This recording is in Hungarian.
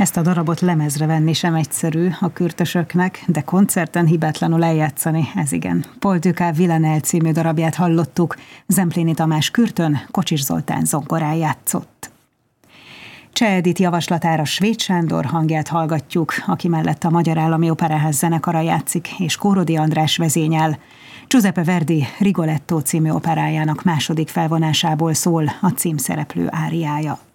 Ezt a darabot lemezre venni sem egyszerű a kürtösöknek, de koncerten hibátlanul eljátszani, ez igen. Paul Dukas Villanelle című darabját hallottuk, Zempléni Tamás kürtön, Kocsis Zoltán zongorán játszott. Cseh Edith javaslatára Svéd Sándor hangját hallgatjuk, aki mellett a Magyar Állami Operaház zenekara játszik, és Kórodi András vezényel. Giuseppe Verdi Rigoletto című operájának második felvonásából szól a címszereplő áriája.